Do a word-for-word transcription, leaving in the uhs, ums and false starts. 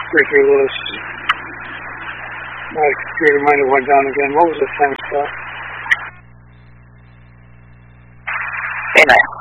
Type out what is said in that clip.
Gregory Lewis. My computer might have went down again. What was the time stop? Hey, man.